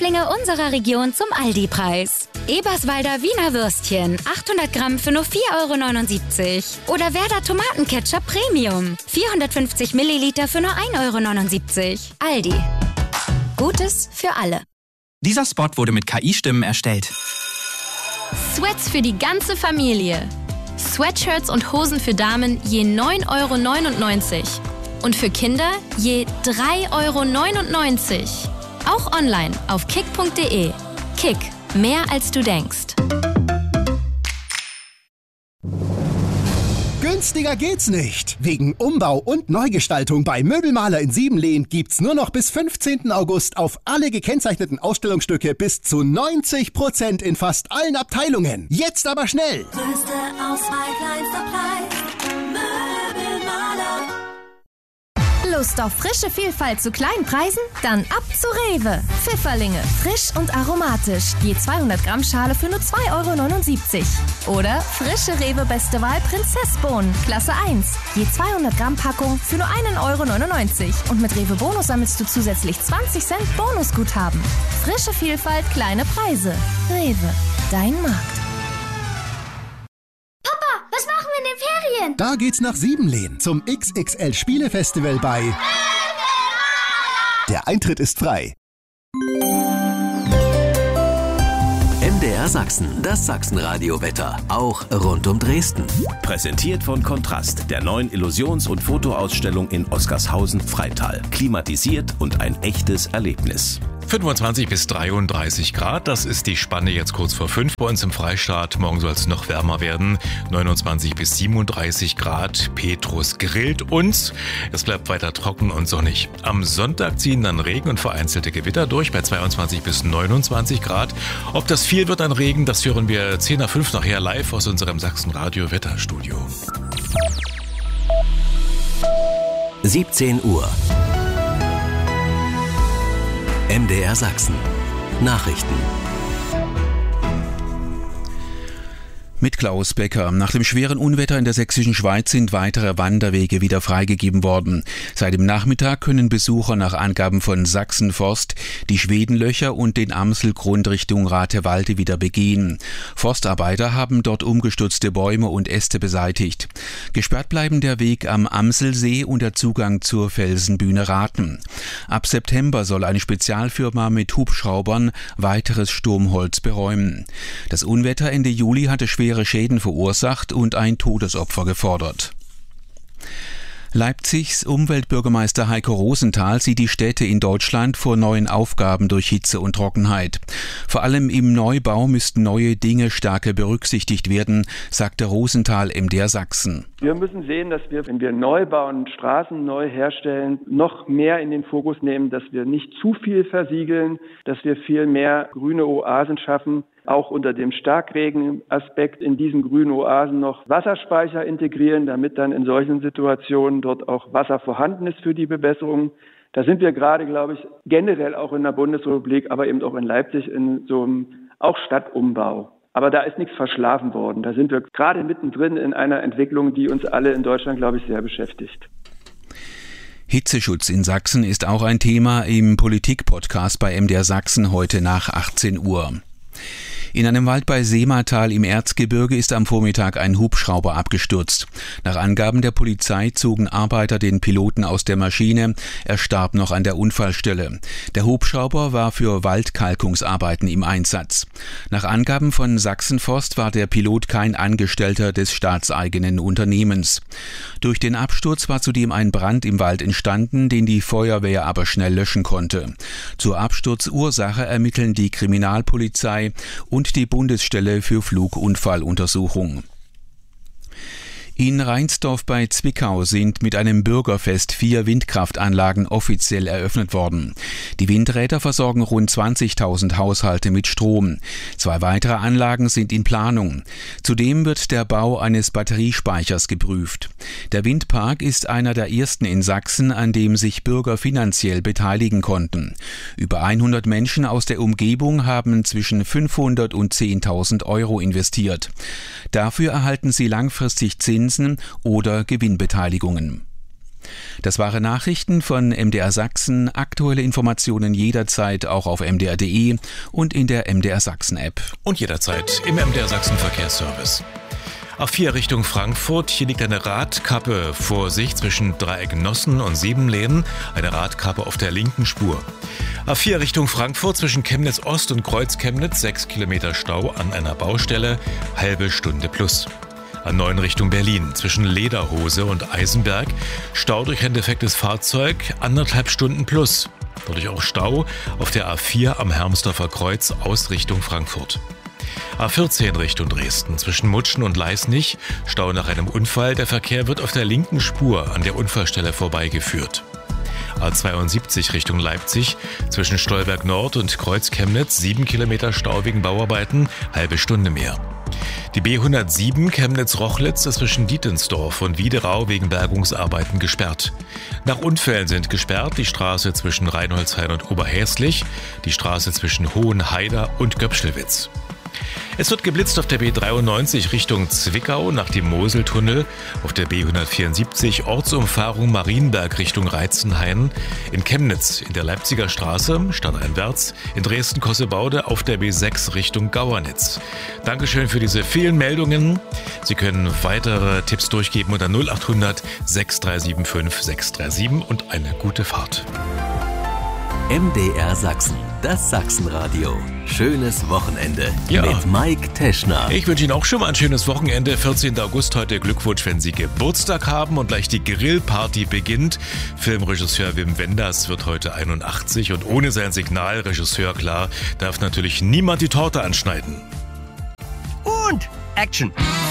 Lieblinge unserer Region zum Aldi-Preis. Eberswalder Wiener Würstchen, 800 Gramm für nur 4,79 € oder Werder Tomatenketchup Premium, 450 Milliliter für nur 1,79 €. Aldi. Gutes für alle. Dieser Spot wurde mit KI-Stimmen erstellt. Sweats für die ganze Familie. Sweatshirts und Hosen für Damen je 9,99 € und für Kinder je 3,99 €. Auch online auf kick.de. Kick, mehr als du denkst. Günstiger geht's nicht. Wegen Umbau und Neugestaltung bei Möbelmaler in Siebenlehn gibt's nur noch bis 15. August auf alle gekennzeichneten Ausstellungsstücke bis zu 90% in fast allen Abteilungen. Jetzt aber schnell! Größte Auswahl, kleinster Preis. Möbelmaler. Lust auf frische Vielfalt zu kleinen Preisen? Dann ab zu Rewe. Pfifferlinge, frisch und aromatisch. Je 200 Gramm Schale für nur 2,79 €. Oder frische Rewe Beste Wahl Prinzessbohnen, Klasse 1. Je 200 Gramm Packung für nur 1,99 €. Und mit Rewe Bonus sammelst du zusätzlich 20 Cent Bonusguthaben. Frische Vielfalt, kleine Preise. Rewe, dein Markt. Was machen wir in den Ferien? Da geht's nach Siebenlehn zum XXL Spielefestival bei Der Eintritt ist frei. MDR Sachsen, das Sachsenradio-Wetter, auch rund um Dresden. Präsentiert von Kontrast, der neuen Illusions- und Fotoausstellung in Oskarshausen-Freital. Klimatisiert und ein echtes Erlebnis. 25 bis 33 Grad, das ist die Spanne jetzt kurz vor 5 bei uns im Freistaat. Morgen soll es noch wärmer werden, 29 bis 37 Grad. Petrus grillt uns. Es bleibt weiter trocken und sonnig. Am Sonntag ziehen dann Regen und vereinzelte Gewitter durch bei 22 bis 29 Grad. Ob das viel wird an Regen, das hören wir 10 nach 5 nachher live aus unserem Sachsen-Radio-Wetterstudio. 17 Uhr. MDR Sachsen. Nachrichten. Mit Klaus Becker. Nach dem schweren Unwetter in der sächsischen Schweiz sind weitere Wanderwege wieder freigegeben worden. Seit dem Nachmittag können Besucher nach Angaben von Sachsenforst die Schwedenlöcher und den Amselgrund Richtung Ratewalde wieder begehen. Forstarbeiter haben dort umgestürzte Bäume und Äste beseitigt. Gesperrt bleiben der Weg am Amselsee und der Zugang zur Felsenbühne Raten. Ab September soll eine Spezialfirma mit Hubschraubern weiteres Sturmholz beräumen. Das Unwetter Ende Juli hatte schwere Schäden verursacht und ein Todesopfer gefordert. Leipzigs Umweltbürgermeister Heiko Rosenthal sieht die Städte in Deutschland vor neuen Aufgaben durch Hitze und Trockenheit. Vor allem im Neubau müssten neue Dinge stärker berücksichtigt werden, sagte Rosenthal MDR Sachsen. Wir müssen sehen, dass wir, wenn wir neu bauen, Straßen neu herstellen, noch mehr in den Fokus nehmen, dass wir nicht zu viel versiegeln, dass wir viel mehr grüne Oasen schaffen. Auch unter dem Starkregenaspekt in diesen grünen Oasen noch Wasserspeicher integrieren, damit dann in solchen Situationen dort auch Wasser vorhanden ist für die Bewässerung. Da sind wir gerade, glaube ich, generell auch in der Bundesrepublik, aber eben auch in Leipzig in so einem auch Stadtumbau. Aber da ist nichts verschlafen worden. Da sind wir gerade mittendrin in einer Entwicklung, die uns alle in Deutschland, glaube ich, sehr beschäftigt. Hitzeschutz in Sachsen ist auch ein Thema im Politik-Podcast bei MDR Sachsen heute nach 18 Uhr. In einem Wald bei Seematal im Erzgebirge ist am Vormittag ein Hubschrauber abgestürzt. Nach Angaben der Polizei zogen Arbeiter den Piloten aus der Maschine. Er starb noch an der Unfallstelle. Der Hubschrauber war für Waldkalkungsarbeiten im Einsatz. Nach Angaben von Sachsenforst war der Pilot kein Angestellter des staatseigenen Unternehmens. Durch den Absturz war zudem ein Brand im Wald entstanden, den die Feuerwehr aber schnell löschen konnte. Zur Absturzursache ermitteln die Kriminalpolizei und die Bundesstelle für Flugunfalluntersuchung. In Reinsdorf bei Zwickau sind mit einem Bürgerfest 4 Windkraftanlagen offiziell eröffnet worden. Die Windräder versorgen rund 20.000 Haushalte mit Strom. 2 weitere Anlagen sind in Planung. Zudem wird der Bau eines Batteriespeichers geprüft. Der Windpark ist einer der ersten in Sachsen, an dem sich Bürger finanziell beteiligen konnten. Über 100 Menschen aus der Umgebung haben zwischen 500 und 10.000 Euro investiert. Dafür erhalten sie langfristig Zinsen oder Gewinnbeteiligungen. Das waren Nachrichten von MDR Sachsen. Aktuelle Informationen jederzeit auch auf mdr.de und in der MDR Sachsen App. Und jederzeit im MDR Sachsen Verkehrsservice. A4 Richtung Frankfurt, hier liegt eine Radkappe. Vorsicht zwischen Dreieck Nossen und Siebenlehnen, eine Radkappe auf der linken Spur. A4 Richtung Frankfurt zwischen Chemnitz Ost und Kreuz Chemnitz, 6 Kilometer Stau an einer Baustelle, halbe Stunde plus. A9 Richtung Berlin zwischen Lederhose und Eisenberg, Stau durch ein defektes Fahrzeug, 1,5 Stunden plus. Dadurch auch Stau auf der A4 am Hermsdorfer Kreuz aus Richtung Frankfurt. A14 Richtung Dresden zwischen Mutschen und Leisnig, Stau nach einem Unfall. Der Verkehr wird auf der linken Spur an der Unfallstelle vorbeigeführt. A72 Richtung Leipzig zwischen Stolberg Nord und Kreuz Chemnitz, 7 Kilometer Stau wegen Bauarbeiten, halbe Stunde mehr. Die B107 Chemnitz-Rochlitz ist zwischen Dietensdorf und Wiederau wegen Bergungsarbeiten gesperrt. Nach Unfällen sind gesperrt die Straße zwischen Reinholdshain und Oberhäslich, die Straße zwischen Hohenhaida und Göpschelwitz. Es wird geblitzt auf der B93 Richtung Zwickau nach dem Moseltunnel, auf der B174 Ortsumfahrung Marienberg Richtung Reitzenhain, in Chemnitz in der Leipziger Straße stadteinwärts, in Dresden-Kossebaude auf der B6 Richtung Gauernitz. Dankeschön für diese vielen Meldungen. Sie können weitere Tipps durchgeben unter 0800 6375 637 und eine gute Fahrt. MDR Sachsen, das Sachsenradio. Schönes Wochenende mit Mike Teschner. Ich wünsche Ihnen auch schon mal ein schönes Wochenende. 14. August heute. Glückwunsch, wenn Sie Geburtstag haben und gleich die Grillparty beginnt. Filmregisseur Wim Wenders wird heute 81 und ohne sein Signalregisseur, klar, darf natürlich niemand die Torte anschneiden. Und Action!